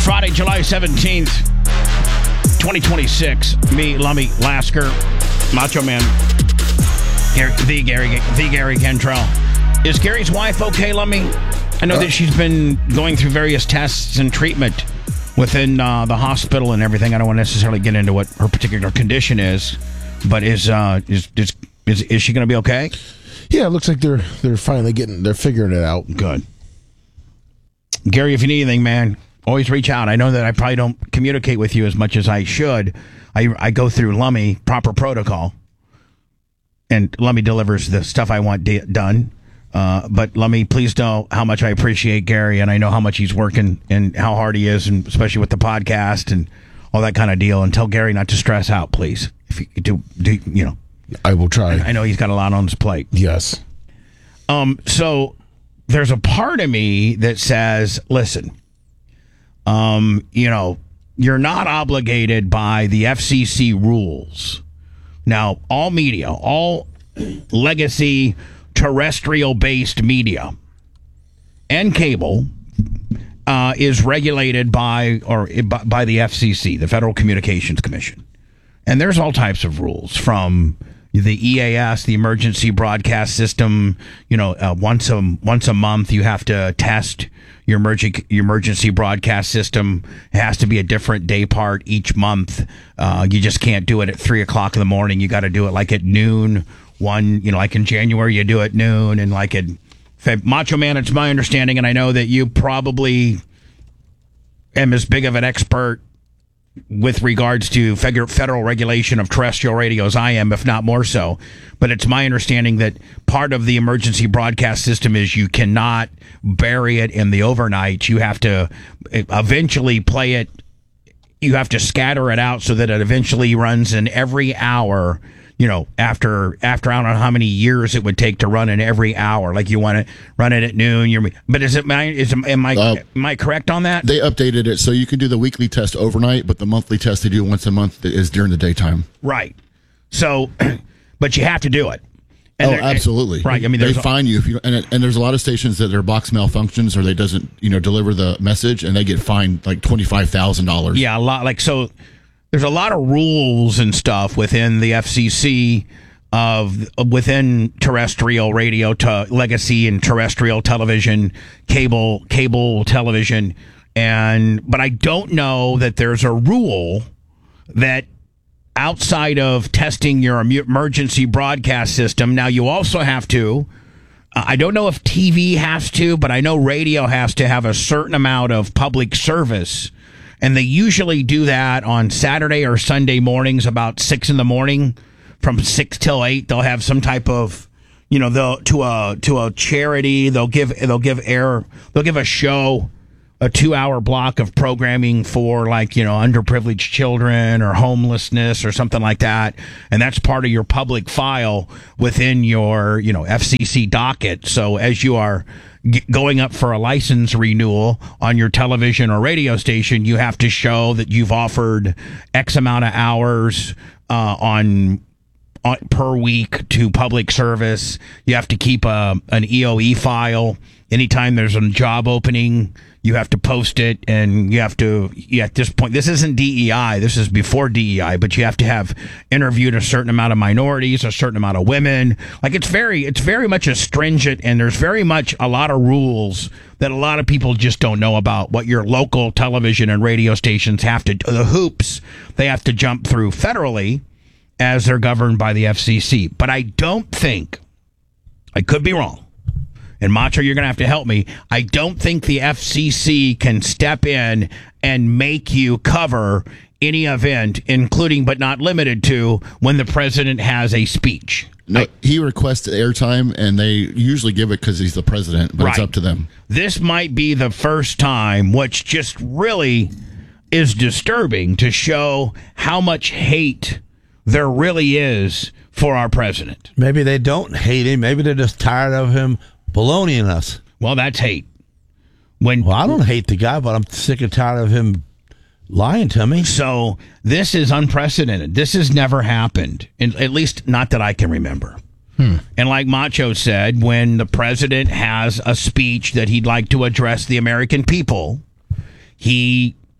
Friday, July 17th, 2026. Me, Lummy, Lasker, Macho Man, Gary Cantrell. Is Gary's wife okay, Lummy? I know that she's been going through various tests and treatment within the hospital and everything. I don't want to necessarily get into what her particular condition is, but is she going to be okay? Yeah, it looks like they're finally they're figuring it out. Good. Gary, if you need anything, man, always reach out. I know that I probably don't communicate with you as much as I should. I go through Lummy, proper protocol, and Lummy delivers the stuff I want done. But Lummy, please know how much I appreciate Gary, and I know how much he's working and how hard he is, and especially with the podcast and all that kind of deal. And tell Gary not to stress out, please. If you do, I will try. I know he's got a lot on his plate. Yes. So there's a part of me that says, listen, you're not obligated by the FCC rules. Now, all media, all legacy terrestrial-based media and cable is regulated by the FCC, the Federal Communications Commission. And there's all types of rules from the EAS, the Emergency Broadcast System. Once a month you have to test your emergency broadcast system. It has to be a different day part each month. You just can't do it at 3:00 in the morning. You got to do it like at noon. Like in January you do it noon, and like at Macho Man, it's my understanding, and I know that you probably am as big of an expert with regards to federal regulation of terrestrial radio as I am, if not more so. But it's my understanding that part of the emergency broadcast system is you cannot bury it in the overnight. You have to eventually play it. You have to scatter it out so that it eventually runs in every hour. After I don't know how many years it would take to run in every hour. Like you want to run it at noon. But am I correct on that? They updated it so you can do the weekly test overnight, but the monthly test they do once a month is during the daytime. Right. So, but you have to do it. Absolutely. Right. I mean, they fine you if you and there's a lot of stations that their box malfunctions or they doesn't deliver the message and they get fined like $25,000. Yeah, a lot. Like so. There's a lot of rules and stuff within the FCC within terrestrial radio, legacy and terrestrial television, cable television, but I don't know that there's a rule that outside of testing your emergency broadcast system. Now you also have to. I don't know if TV has to, but I know radio has to have a certain amount of public service. And they usually do that on Saturday or Sunday mornings about 6 a.m. From 6 till 8. They'll have some type of, to a charity. They'll give a show, a 2-hour block of programming for underprivileged children or homelessness or something like that. And that's part of your public file within your, FCC docket. So as you are going up for a license renewal on your television or radio station, you have to show that you've offered X amount of hours on per week to public service. You have to keep an EOE file. Anytime there's a job opening, you have to post it, and you have to, at this point, this isn't DEI, this is before DEI, but you have to have interviewed a certain amount of minorities, a certain amount of women. Like it's very much a stringent, and there's very much a lot of rules that a lot of people just don't know about what your local television and radio stations have to, the hoops they have to jump through federally as they're governed by the FCC. But I don't think, I could be wrong, and Macho, you're going to have to help me. I don't think the FCC can step in and make you cover any event, including but not limited to when the president has a speech. No, he requests airtime, and they usually give it because he's the president, but It's up to them. This might be the first time, which just really is disturbing, to show how much hate there really is for our president. Maybe they don't hate him. Maybe they're just tired of him baloneying us. Well, that's hate. I don't hate the guy, but I'm sick and tired of him lying to me. So this is unprecedented. This has never happened, at least not that I can remember. And like Macho said, when the president has a speech that he'd like to address the American people, he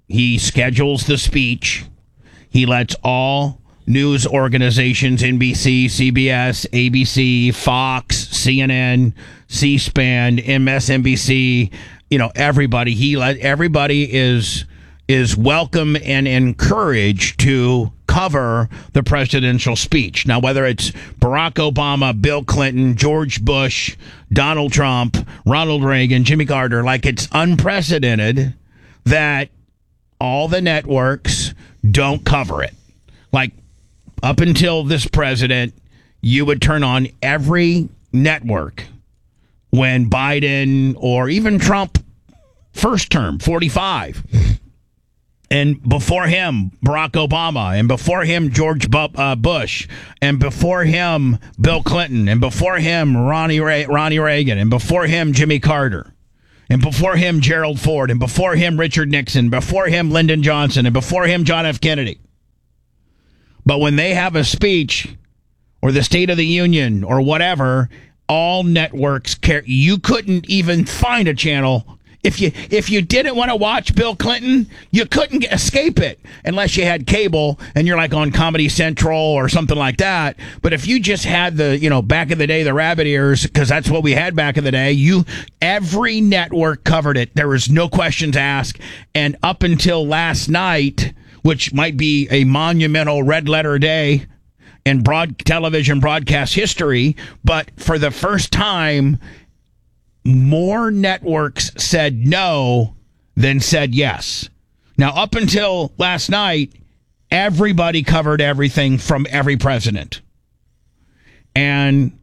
he schedules the speech. He lets all news organizations, NBC, CBS, ABC, Fox, CNN, C-SPAN, MSNBC, everybody. Everybody is welcome and encouraged to cover the presidential speech. Now, whether it's Barack Obama, Bill Clinton, George Bush, Donald Trump, Ronald Reagan, Jimmy Carter, it's unprecedented that all the networks don't cover it. Up until this president, you would turn on every network when Biden or even Trump first term, 45. And before him, Barack Obama, and before him, George Bush, and before him, Bill Clinton, and before him, Ronnie Reagan, and before him, Jimmy Carter, and before him, Gerald Ford, and before him, Richard Nixon, before him, Lyndon Johnson, and before him, John F. Kennedy. But when they have a speech or the State of the Union or whatever, all networks care. You couldn't even find a channel. If you didn't want to watch Bill Clinton, you couldn't escape it unless you had cable and you're on Comedy Central or something like that. But if you just had the, back in the day, the rabbit ears, because that's what we had back in the day, every network covered it. There was no questions asked. And up until last night, which might be a monumental red letter day in television broadcast history, but for the first time, more networks said no than said yes. Now, up until last night, everybody covered everything from every president. And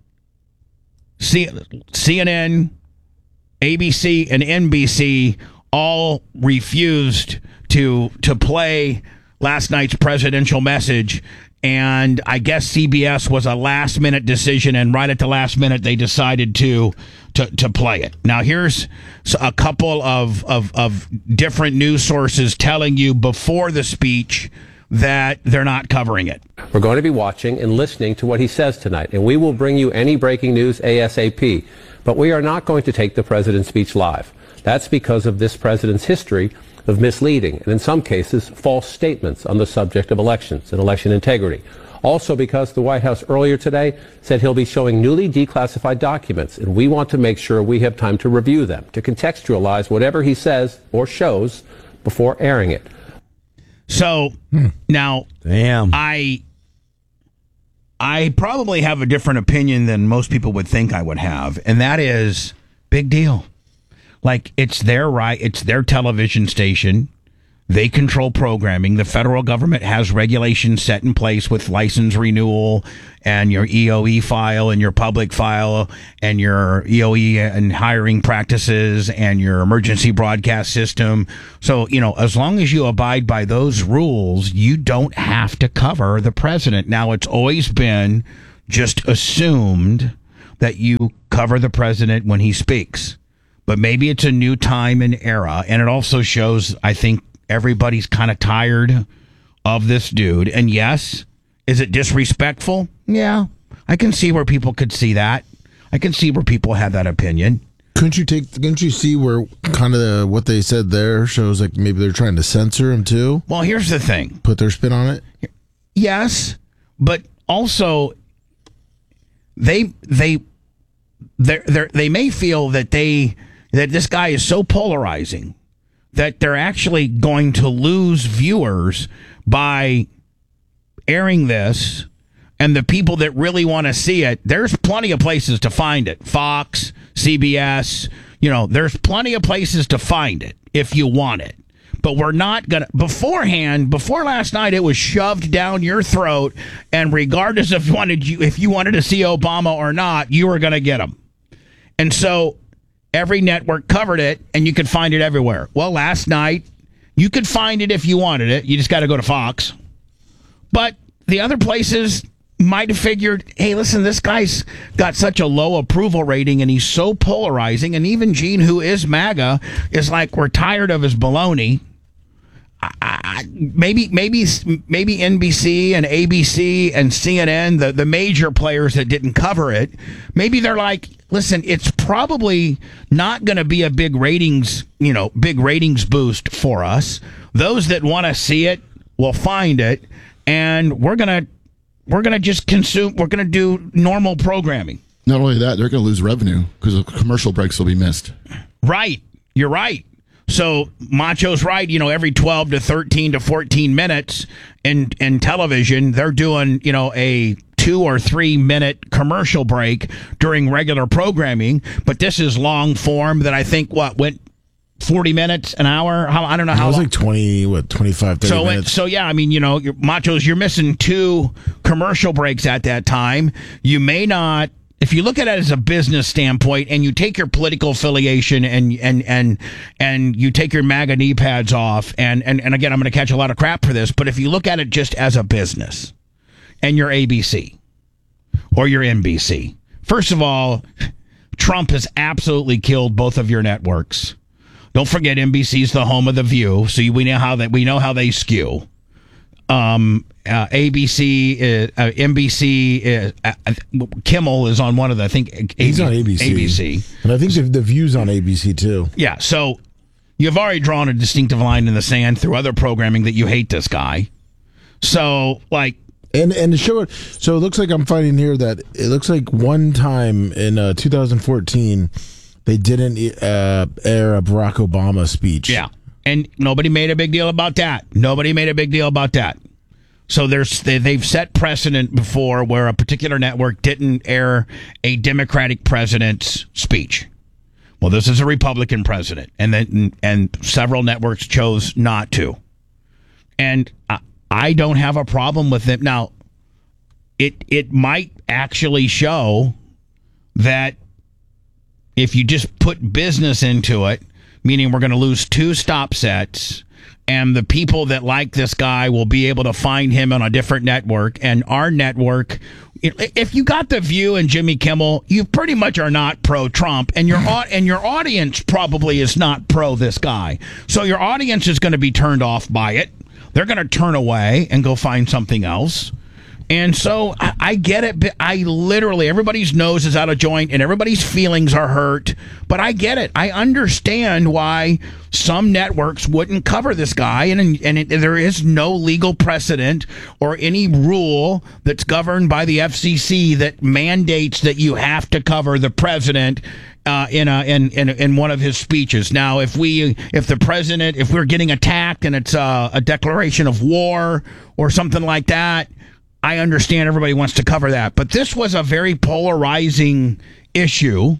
CNN, ABC, and NBC all refused to play last night's presidential message. And I guess CBS was a last-minute decision, and right at the last minute, they decided to play it. Now, here's a couple of different news sources telling you before the speech that they're not covering it. We're going to be watching and listening to what he says tonight, and we will bring you any breaking news ASAP. But we are not going to take the president's speech live. That's because of this president's history of misleading and, in some cases, false statements on the subject of elections and election integrity. Also because the White House earlier today said he'll be showing newly declassified documents, and we want to make sure we have time to review them, to contextualize whatever he says or shows before airing it. So, now, damn, I probably have a different opinion than most people would think I would have, and that is big deal. It's their right. It's their television station. They control programming. The federal government has regulations set in place with license renewal and your EOE file and your public file and your EOE and hiring practices and your emergency broadcast system. So, as long as you abide by those rules, you don't have to cover the president. Now, it's always been just assumed that you cover the president when he speaks. But maybe it's a new time and era. And it also shows, I think, everybody's kind of tired of this dude. And yes, is it disrespectful? Yeah, I can see where people could see that. I can see where people have that opinion. Couldn't you see where kind of what they said there shows maybe they're trying to censor him too? Well, here's the thing. Put their spin on it? Yes, but also they may feel that this guy is so polarizing that they're actually going to lose viewers by airing this. And the people that really want to see it, there's plenty of places to find it. Fox, CBS, there's plenty of places to find it if you want it. But we're not going to, before last night, it was shoved down your throat. And regardless if you wanted to see Obama or not, you were going to get him. And so every network covered it, and you could find it everywhere. Well, last night, you could find it if you wanted it. You just got to go to Fox. But the other places might have figured, hey, listen, this guy's got such a low approval rating, and he's so polarizing. And even Gene, who is MAGA, is we're tired of his baloney. maybe NBC and ABC and CNN, the major players that didn't cover it, maybe they're like, listen, it's probably not going to be a big ratings boost for us. Those that want to see it will find it, and we're gonna just consume. We're gonna do normal programming. Not only that, they're going to lose revenue because the commercial breaks will be missed. Right, you're right. So Macho's right. Every 12 to 13 to 14 minutes in television, they're doing a 2 or 3 minute commercial break during regular programming. But this is long form that I think went 40 minutes, an hour. I don't know how. It was long. like 25, 30 minutes. So yeah, I mean, Machos, you're missing 2 commercial breaks at that time. You may not. If you look at it as a business standpoint, and you take your political affiliation and you take your MAGA knee pads off, and again, I'm going to catch a lot of crap for this, but if you look at it just as a business, and you're ABC or you're NBC, first of all, Trump has absolutely killed both of your networks. Don't forget, NBC's the home of The View, so we know how they skew. ABC, NBC, Kimmel is on one of the, I think, he's on ABC. And I think the View's on ABC too. Yeah, so you've already drawn a distinctive line in the sand through other programming that you hate this guy. So, like... And to show it, so it looks like I'm finding here that it looks like one time in 2014, they didn't air a Barack Obama speech. Yeah, and nobody made a big deal about that. So they've set precedent before where a particular network didn't air a Democratic president's speech. Well, this is a Republican president, and several networks chose not to. And I don't have a problem with it. Now, it might actually show that if you just put business into it, meaning we're going to lose 2 stop sets, and the people that like this guy will be able to find him on a different network, and our network, if you got The View and Jimmy Kimmel, you pretty much are not pro-Trump, and your audience probably is not pro this guy. So your audience is going to be turned off by it. They're going to turn away and go find something else. And so I get it. But everybody's nose is out of joint and everybody's feelings are hurt. But I get it. I understand why some networks wouldn't cover this guy. And there is no legal precedent or any rule that's governed by the FCC that mandates that you have to cover the president in one of his speeches. Now, if we're getting attacked and it's a declaration of war or something like that, I understand everybody wants to cover that. But this was a very polarizing issue.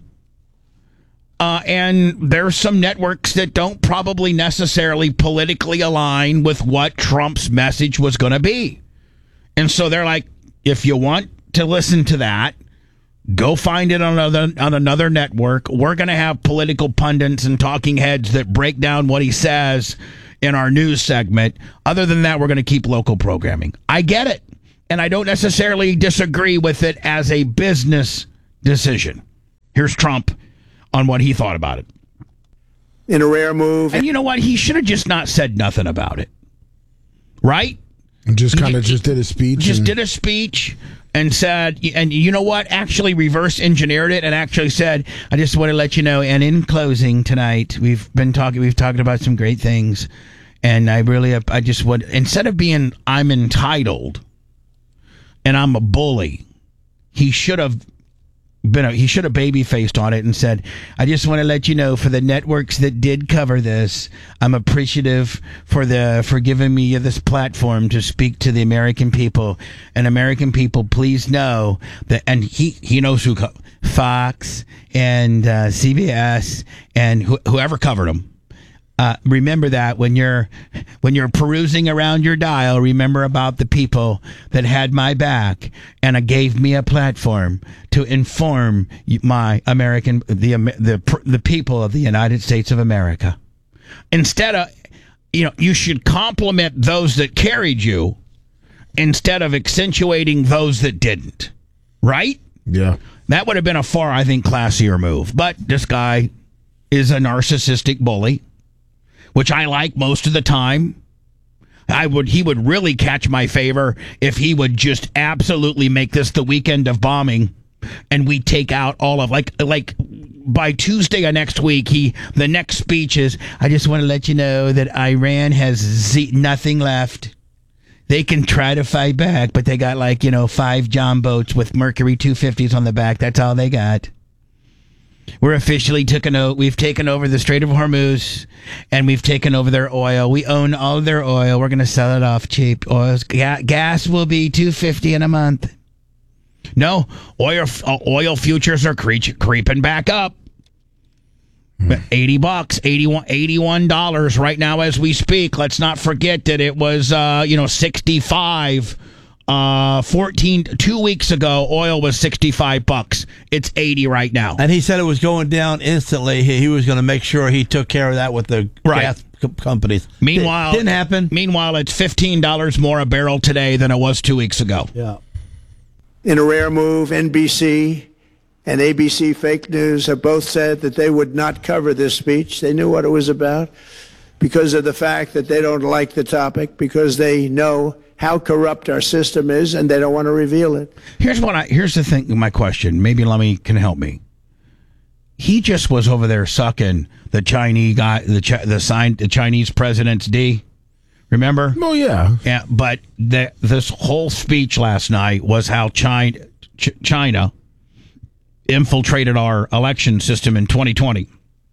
And there's some networks that don't probably necessarily politically align with what Trump's message was going to be. And so they're like, if you want to listen to that, go find it on another network. We're going to have political pundits and talking heads that break down what he says in our news segment. Other than that, we're going to keep local programming. I get it. And I don't necessarily disagree with it as a business decision. Here's Trump on what he thought about it. In a rare move. And you know what? He should have just not said nothing about it. Right? And just did a speech. Did a speech and said, and you know what? Actually reverse engineered it and actually said, I just want to let you know, and in closing tonight, we've talked about some great things. And I just want, instead of being, I'm entitled and I'm a bully, he should have baby-faced on it and said, I just want to let you know, for the networks that did cover this, I'm appreciative for giving me this platform to speak to the American people. And American people, please know that, and he knows who, Fox and CBS and whoever covered them. Remember that when you're perusing around your dial, remember about the people that had my back and gave me a platform to inform my the people of the United States of America. Instead of, you should compliment those that carried you instead of accentuating those that didn't. Right? Yeah. That would have been a far, I think, classier move. But this guy is a narcissistic bully, which I like most of the time. He would really catch my favor if he would just absolutely make this the weekend of bombing, and we take out all of like by Tuesday of next week. The next speech is, I just want to let you know that Iran has nothing left. They can try to fight back, but they got 5 John boats with Mercury 250s on the back. That's all they got. We're officially we've taken over the Strait of Hormuz, and we've taken over their oil. We own all their oil. We're going to sell it off cheap. Gas will be $2.50 in a month. No, oil futures are creeping back up. $80, $81 right now as we speak. Let's not forget that it was 65. 2 weeks ago, oil was $65. It's 80 right now. And he said it was going down instantly. He was going to make sure he took care of that with the gas companies. Meanwhile, didn't happen. Meanwhile, it's $15 more a barrel today than it was 2 weeks ago. Yeah. In a rare move, NBC and ABC Fake News have both said that they would not cover this speech. They knew what it was about because of the fact that they don't like the topic, because they know how corrupt our system is, and they don't want to reveal it. Here's the thing. My question. Maybe Lummy can help me. He just was over there sucking the Chinese guy, the Chinese president's D. Remember? Oh yeah. Yeah. But this whole speech last night was how China infiltrated our election system in 2020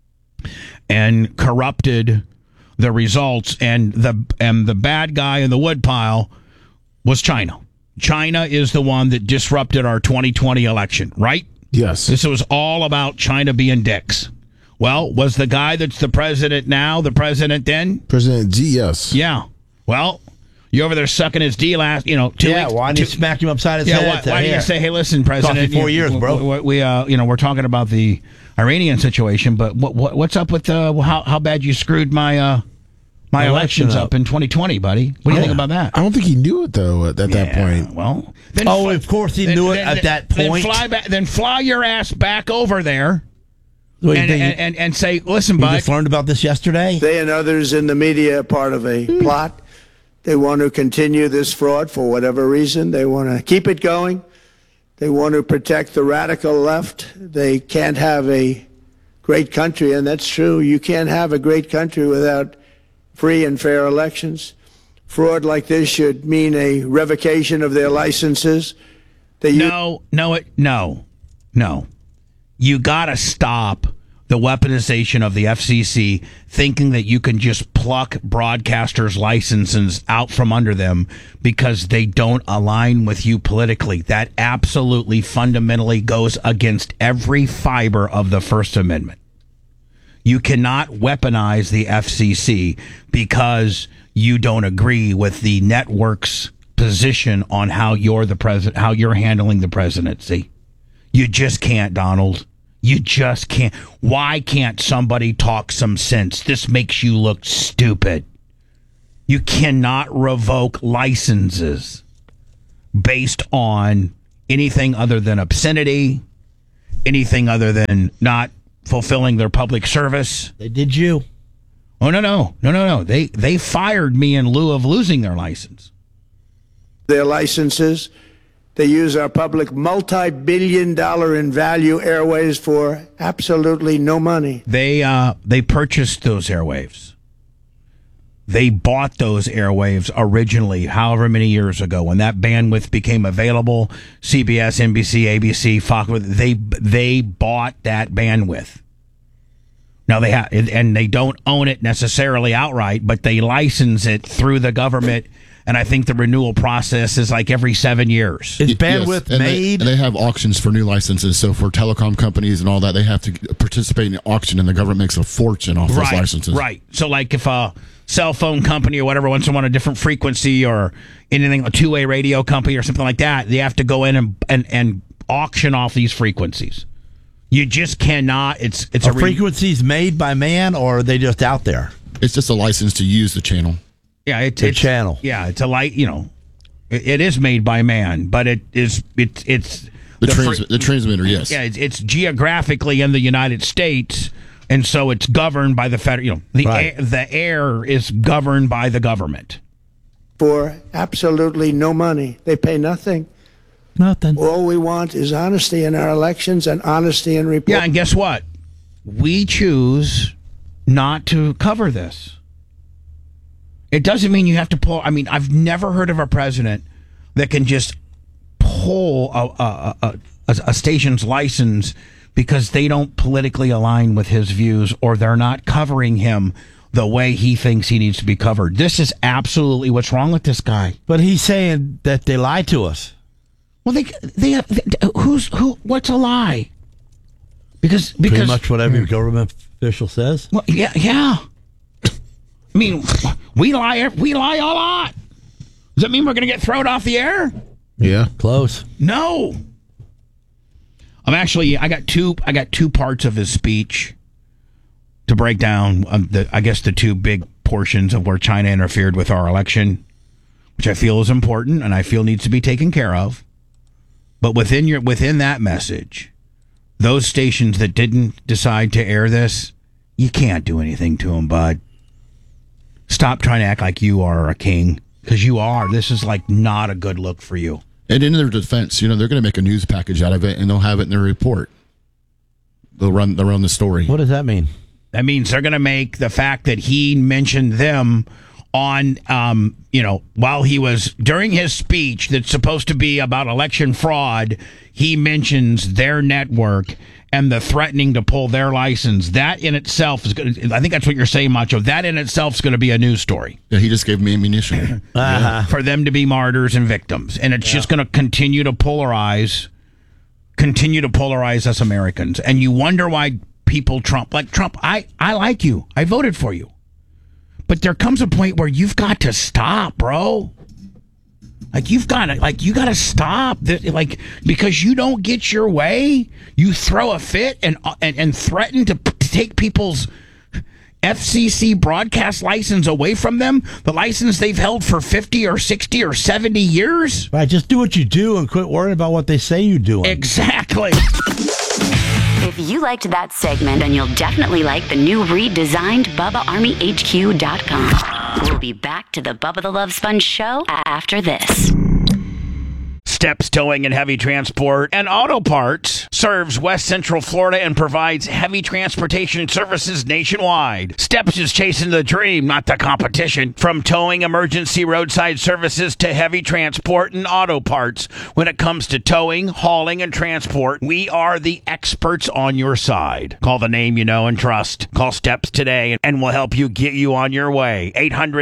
and corrupted the results, and the bad guy in the woodpile was China. China is the one that disrupted our 2020 election, right? Yes. This was all about China being dicks. Well, was the guy that's the president now the president then? President Xi, yes. Yeah. Well, you over there sucking his D last, 2 weeks. Why didn't you smack him upside his head? Why didn't you say, hey, listen, President, Cost me 4 years, bro. We're talking about the Iranian situation, but what's up with how bad you screwed my elections up in 2020, buddy? What do you think about that? I don't think he knew it though at that point. Well, of course he knew it at that point. Then fly your ass back over there and say, listen, bud. You just learned about this yesterday? They and others in the media are part of a plot. They want to continue this fraud for whatever reason. They want to keep it going. They want to protect the radical left. They can't have a great country, and that's true. You can't have a great country without free and fair elections. Fraud like this should mean a revocation of their licenses. No. You got to stop the weaponization of the FCC, thinking that you can just pluck broadcasters' licenses out from under them because they don't align with you politically. That absolutely fundamentally goes against every fiber of the First Amendment. You cannot weaponize the FCC because you don't agree with the network's position on how you're the president, how you're handling the presidency. You just can't, Donald. You just can't. Why can't somebody talk some sense? This makes you look stupid. You cannot revoke licenses based on anything other than obscenity, anything other than not fulfilling their public service. They did you. Oh, no. They fired me in lieu of losing their license. Their licenses. They use our public multi-billion-dollar in value airways for absolutely no money. They purchased those airwaves. They bought those airwaves originally, however many years ago, when that bandwidth became available. CBS, NBC, ABC, Fox. They bought that bandwidth. Now they have, and they don't own it necessarily outright, but they license it through the government. And I think the renewal process is like every 7 years. Is bandwidth made? And they have auctions for new licenses. So for telecom companies and all that, they have to participate in the auction, and the government makes a fortune off those licenses. Right. So like if a cell phone company or whatever wants to want a different frequency or anything, a two-way radio company or something like that, they have to go in and auction off these frequencies. You just cannot. It's a frequencies made by man, or are they just out there? It's just a license to use the channel. Yeah, it's a channel. Yeah, it's a light. It is made by man, but it's the transmitter. Yes. Yeah, it's geographically in the United States, and so it's governed by the federal. The air is governed by the government. for absolutely no money. They pay nothing. Nothing. All we want is honesty in our elections and honesty in reporting. Yeah, and guess what? We choose not to cover this. It doesn't mean you have to pull. I mean, I've never heard of a president that can just pull a station's license because they don't politically align with his views or they're not covering him the way he thinks he needs to be covered. This is absolutely what's wrong with this guy. But he's saying that they lied to us. Well, what's a lie? Because pretty much what every government official says. Well, yeah. I mean, we lie a lot. Does that mean we're going to get thrown off the air? Yeah, close. No. I got two parts of his speech to break down. The two big portions of where China interfered with our election, which I feel is important and I feel needs to be taken care of. But within that message, those stations that didn't decide to air this, you can't do anything to them, bud. Stop trying to act like you are a king, because you are. This is like not a good look for you. And in their defense, they're going to make a news package out of it, and they'll have it in their report. They'll run the story. What does that mean? That means they're going to make the fact that he mentioned them on, while he was during his speech that's supposed to be about election fraud, he mentions their network and the threatening to pull their license. That in itself is going to, I think that's what you're saying, Macho. That in itself is going to be a news story. Yeah, he just gave me ammunition. For them to be martyrs and victims. And it's just going to continue to polarize us Americans. And you wonder why people Trump, I like you. I voted for you. But there comes a point where you've got to stop, bro. You got to stop. Because you don't get your way, you throw a fit and threaten to take people's FCC broadcast license away from them, the license they've held for 50 or 60 or 70 years. Right, just do what you do and quit worrying about what they say you do. Exactly. If you liked that segment, then you'll definitely like the new redesigned BubbaArmyHQ.com. We'll be back to the Bubba the Love Sponge show after this. Steps Towing and Heavy Transport and Auto Parts serves West Central Florida and provides heavy transportation services nationwide. Steps is chasing the dream, not the competition. From towing emergency roadside services to heavy transport and auto parts. When it comes to towing, hauling, and transport, we are the experts on your side. Call the name you know and trust. Call Steps today and we'll help you get you on your way.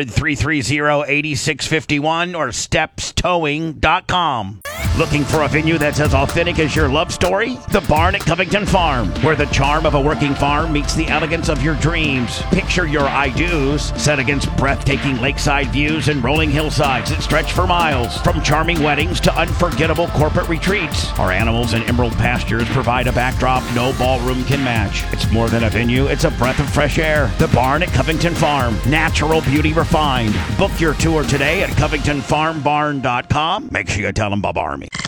800-330-8651 or stepstowing.com. Looking for a venue that's as authentic as your love story? The Barn at Covington Farm, where the charm of a working farm meets the elegance of your dreams. Picture your I-dos set against breathtaking lakeside views and rolling hillsides that stretch for miles. From charming weddings to unforgettable corporate retreats, our animals and emerald pastures provide a backdrop no ballroom can match. It's more than a venue, it's a breath of fresh air. The Barn at Covington Farm, natural beauty refined. Book your tour today at CovingtonFarmBarn.com. Make sure you tell them Bubba Army.